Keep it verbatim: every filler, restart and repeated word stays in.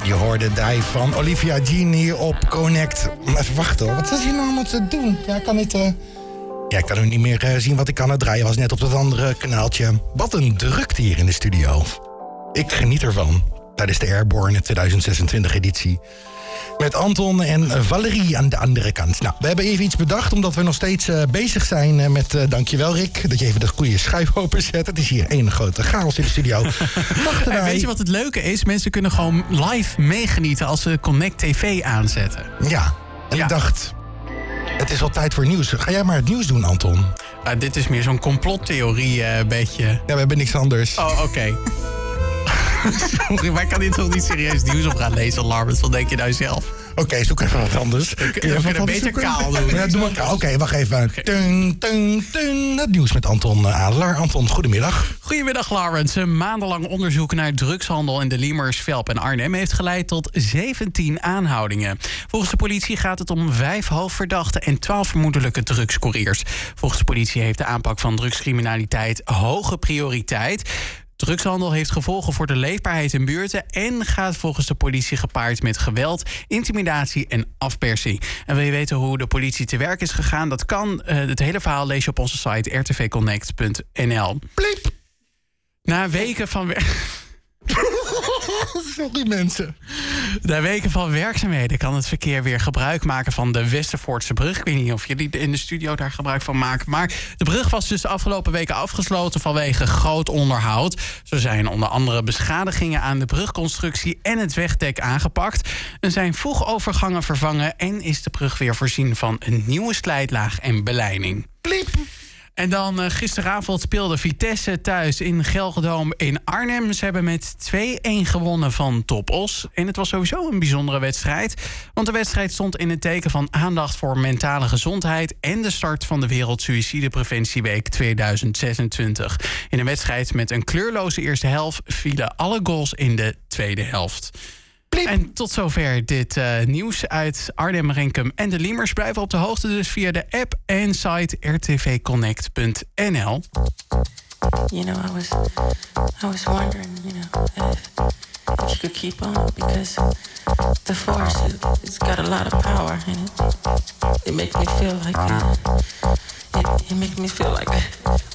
Je hoorde Dive van Olivia Genie op Connect. Maar even wachten hoor, wat is hier nou allemaal te doen? Ja, ik kan niet... Uh... Ja, ik kan nu niet meer uh, zien wat ik kan het draaien. Was net op dat andere kanaaltje. Wat een drukte hier in de studio. Ik geniet ervan. Tijdens de Airborne twintig zesentwintig editie. Met Anton en Valerie aan de andere kant. Nou, we hebben even iets bedacht, omdat we nog steeds uh, bezig zijn uh, met... Uh, dankjewel Rick, dat je even de goede schuif openzet. Het is hier één grote chaos in de studio. Dachten wij... Weet je wat het leuke is? Mensen kunnen gewoon live meegenieten als ze Connect T V aanzetten. Ja, en ja. ik dacht... Het is al tijd voor nieuws. Ga jij maar het nieuws doen, Anton? Uh, dit is meer zo'n complottheorie, uh, beetje. Ja, we hebben niks anders. Oh, oké. Okay. Sorry, maar ik kan dit toch niet serieus nieuws op gaan lezen, Larbert? Wat denk je nou zelf? Oké, okay, zoek even wat anders. Kun je, je het beter kaal doen? Ja, doe maar kaal. Oké, okay, wacht even. Okay. Tung, tung, tung. Het nieuws met Anton Adelaar. Anton, goedemiddag. Goedemiddag, Lawrence. Een maandenlang onderzoek naar drugshandel in de Liemers, Velp en Arnhem heeft geleid tot zeventien aanhoudingen. Volgens de politie gaat het om vijf hoofdverdachten en twaalf vermoedelijke drugscouriers. Volgens de politie heeft de aanpak van drugscriminaliteit hoge prioriteit. Drugshandel heeft gevolgen voor de leefbaarheid in buurten en gaat volgens de politie gepaard met geweld, intimidatie en afpersing. En wil je weten hoe de politie te werk is gegaan? Dat kan. Uh, het hele verhaal lees je op onze site r t v connect punt n l. Bliep. Na weken van werk... Sorry mensen. Na weken van werkzaamheden kan het verkeer weer gebruik maken van de Westervoortse brug. Ik weet niet of jullie in de studio daar gebruik van maken. Maar de brug was dus de afgelopen weken afgesloten vanwege groot onderhoud. Zo zijn onder andere beschadigingen aan de brugconstructie en het wegdek aangepakt. Er zijn voegovergangen vervangen en is de brug weer voorzien van een nieuwe slijtlaag en beleiding. Pliep. En dan uh, gisteravond speelde Vitesse thuis in Gelredome in Arnhem. Ze hebben met twee-een gewonnen van Top Os. En het was sowieso een bijzondere wedstrijd. Want de wedstrijd stond in het teken van aandacht voor mentale gezondheid en de start van de Wereldsuïcidepreventieweek tweeduizend zesentwintig. In een wedstrijd met een kleurloze eerste helft vielen alle goals in de tweede helft. Pliep. En tot zover dit uh, nieuws uit Arnhem, Renkum en de Liemers. Blijven op de hoogte dus via de app en site r t v connect punt n l. You know, I was, I was wondering, you know, if, if you could keep on, because the force, it, it's got a lot of power in it. It makes me feel like, uh, it, it makes me feel like